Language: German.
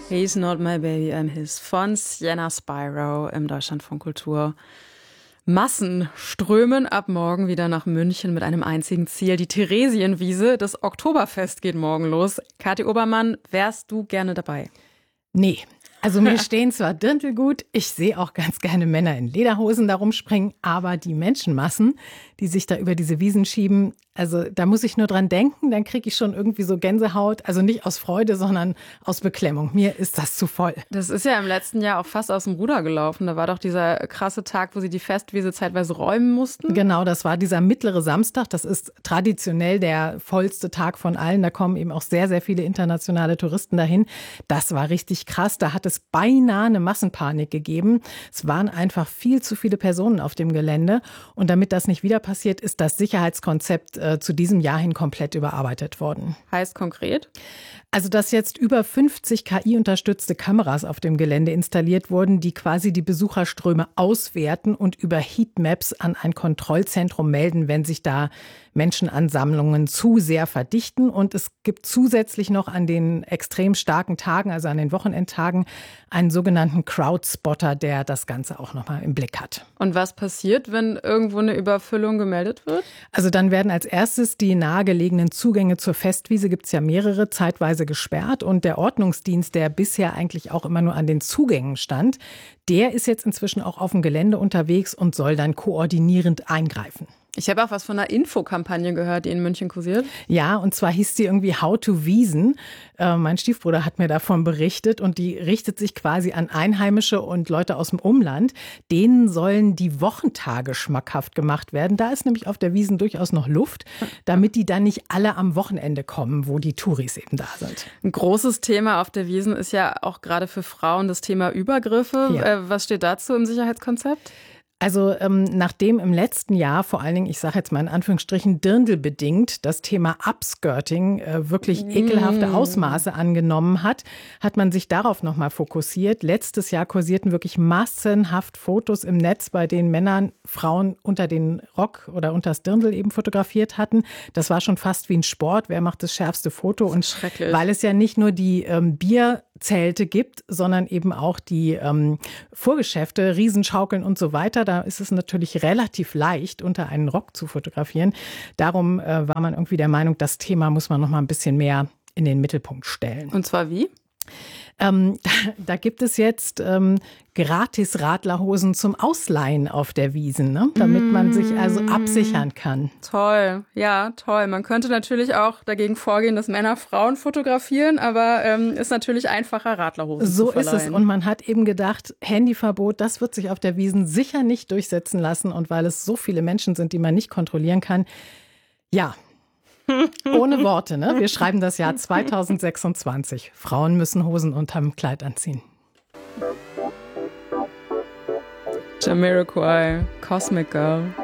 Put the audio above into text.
He's Not My Baby, I'm His von Sienna Spyro im Deutschlandfunk Kultur. Massen strömen ab morgen wieder nach München mit einem einzigen Ziel, die Theresienwiese. Das Oktoberfest geht morgen los. Kathi Obermann, wärst du gerne dabei? Nee. Also mir stehen zwar Dirndl gut, ich sehe auch ganz gerne Männer in Lederhosen da rumspringen, aber die Menschenmassen, die sich da über diese Wiesen schieben, also da muss ich nur dran denken, dann kriege ich schon irgendwie so Gänsehaut, also nicht aus Freude, sondern aus Beklemmung. Mir ist das zu voll. Das ist ja im letzten Jahr auch fast aus dem Ruder gelaufen. Da war doch dieser krasse Tag, wo sie die Festwiese zeitweise räumen mussten. Genau, das war dieser mittlere Samstag. Das ist traditionell der vollste Tag von allen. Da kommen eben auch sehr, sehr viele internationale Touristen dahin. Das war richtig krass. Da hat es beinahe eine Massenpanik gegeben. Es waren einfach viel zu viele Personen auf dem Gelände. Und damit das nicht wieder passiert, ist das Sicherheitskonzept zu diesem Jahr hin komplett überarbeitet worden. Heißt konkret? Also, dass jetzt über 50 KI-unterstützte Kameras auf dem Gelände installiert wurden, die quasi die Besucherströme auswerten und über Heatmaps an ein Kontrollzentrum melden, wenn sich da Menschenansammlungen zu sehr verdichten. Und es gibt zusätzlich noch an den extrem starken Tagen, also an den Wochenendtagen, einen sogenannten Crowdspotter, der das Ganze auch nochmal im Blick hat. Und was passiert, wenn irgendwo eine Überfüllung gemeldet wird? Also dann werden als erstes die nahegelegenen Zugänge zur Festwiese, gibt es ja mehrere, zeitweise gesperrt. Und der Ordnungsdienst, der bisher eigentlich auch immer nur an den Zugängen stand, der ist jetzt inzwischen auch auf dem Gelände unterwegs und soll dann koordinierend eingreifen. Ich habe auch was von einer Infokampagne gehört, die in München kursiert. Ja, und zwar hieß die irgendwie How to Wiesen. Mein Stiefbruder hat mir davon berichtet und die richtet sich quasi an Einheimische und Leute aus dem Umland. Denen sollen die Wochentage schmackhaft gemacht werden. Da ist nämlich auf der Wiesn durchaus noch Luft, damit die dann nicht alle am Wochenende kommen, wo die Touris eben da sind. Ein großes Thema auf der Wiesn ist ja auch gerade für Frauen das Thema Übergriffe. Ja. Was steht dazu im Sicherheitskonzept? Also nachdem im letzten Jahr vor allen Dingen, ich sage jetzt mal in Anführungsstrichen, dirndlbedingt das Thema Upskirting wirklich ekelhafte Ausmaße angenommen hat, hat man sich darauf nochmal fokussiert. Letztes Jahr kursierten wirklich massenhaft Fotos im Netz, bei denen Männern Frauen unter den Rock oder unter das Dirndl eben fotografiert hatten. Das war schon fast wie ein Sport. Wer macht das schärfste Foto? Und schrecklich. Weil es ja nicht nur die Bierzelte gibt, sondern eben auch die Vorgeschäfte, Riesenschaukeln und so weiter. Da ist es natürlich relativ leicht, unter einen Rock zu fotografieren. Darum war man irgendwie der Meinung, das Thema muss man noch mal ein bisschen mehr in den Mittelpunkt stellen. Und zwar wie? Da gibt es jetzt gratis Radlerhosen zum Ausleihen auf der Wiesn, ne? Damit man sich also absichern kann. Toll, ja, toll. Man könnte natürlich auch dagegen vorgehen, dass Männer Frauen fotografieren, aber ist natürlich einfacher, Radlerhosen so zu verleihen. So ist es. Und man hat eben gedacht, Handyverbot, das wird sich auf der Wiesn sicher nicht durchsetzen lassen. Und weil es so viele Menschen sind, die man nicht kontrollieren kann, ja, ohne Worte, ne? Wir schreiben das Jahr 2026. Frauen müssen Hosen unterm Kleid anziehen. Jamiroquai, Cosmic Girl.